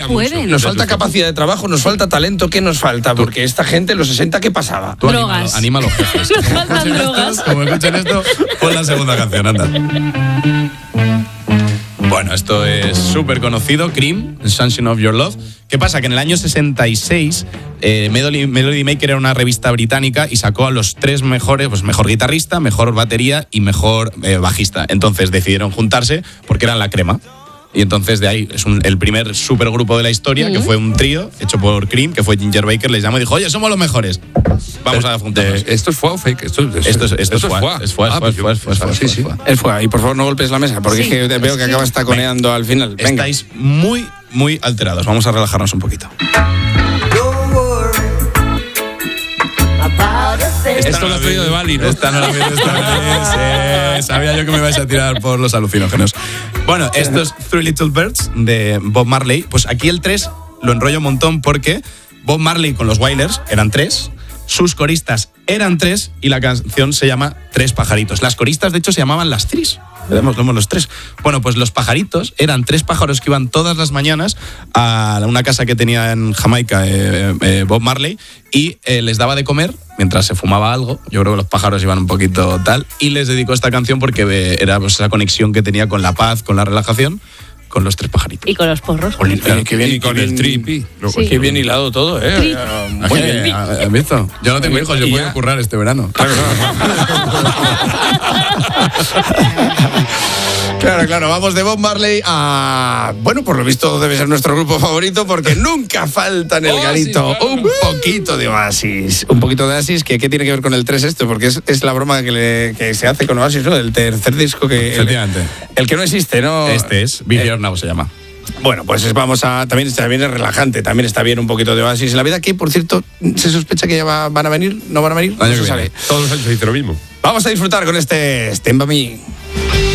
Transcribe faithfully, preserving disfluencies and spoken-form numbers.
pueden. Nos falta capacidad de trabajo, nos falta talento. ¿Qué nos falta? Porque esta gente, los sesenta, ¿qué pasaba? Tú drogas. Anima a los jefes. Nos faltan drogas. Como escuchen esto, pon la segunda canción, anda. Bueno, esto es súper conocido, Cream, Sunshine of Your Love. ¿Qué pasa? Que en el año sesenta y seis, eh, Melody, Melody Maker era una revista británica y sacó a los tres mejores, pues mejor guitarrista, mejor batería y mejor eh, bajista. Entonces decidieron juntarse porque eran la crema. Y entonces de ahí es un, el primer supergrupo de la historia, mm. que fue un trío hecho por Cream, que fue Ginger Baker, les llamó y dijo, oye, somos los mejores. Vamos de, a juntarnos. De, ¿Esto es foie o fake? Esto, esto, esto es, esto esto es foie. Es foie, ah, es foie, es foie, es foie, sí, sí. Es foie. Y por favor no golpes la mesa, porque sí, es que te veo que acabas taconeando al final. Venga. Estáis muy, muy alterados. Vamos a relajarnos un poquito. Esto lo has traído de Bali, ¿no? Esta no la veo, esta no. Sí, sabía yo que me ibais a tirar por los alucinógenos. Bueno, esto es Three Little Birds de Bob Marley. Pues aquí el tres lo enrollo un montón porque Bob Marley con los Wailers eran tres, sus coristas eran tres y la canción se llama Tres Pajaritos. Las coristas, de hecho, se llamaban las Tris. Vemos los tres. Bueno, pues los pajaritos eran tres pájaros que iban todas las mañanas a una casa que tenía en Jamaica eh, eh, Bob Marley y eh, les daba de comer mientras se fumaba algo. Yo creo que los pájaros iban un poquito tal y les dedicó esta canción porque eh, era pues, esa conexión que tenía con la paz, con la relajación, con los tres pajaritos. Y con los porros. Olin, claro, qué bien, y con el tripi. Sí. Qué bien hilado todo, ¿eh? Tri- Muy bien. ¿Has visto? Yo no tengo hijos, yo puedo currar este verano. Claro, claro, claro. Vamos de Bob Marley a... Bueno, por lo visto debe ser nuestro grupo favorito porque nunca falta en el garito Oasis, un poquito de Oasis. Un poquito de Oasis, que ¿qué tiene que ver con el tres esto? Porque es, es la broma que, le, que se hace con Oasis, ¿no? El tercer disco que... Efectivamente. El, el que no existe, ¿no? Este es Be Here Now se llama. Bueno, pues vamos a... También, también es relajante, también está bien un poquito de Oasis en la vida, que por cierto, se sospecha que ya va, van a venir, ¿no van a venir? No se sabe. Todos los años se dice lo mismo. Vamos a disfrutar con este Stand By Me.